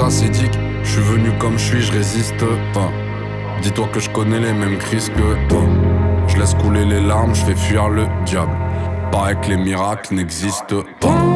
acédique. Je suis venu comme je suis, je résiste pas. Dis-toi que je connais les mêmes crises que toi. Je laisse couler les larmes, je fais fuir le diable. Paraît que les miracles n'existent pas.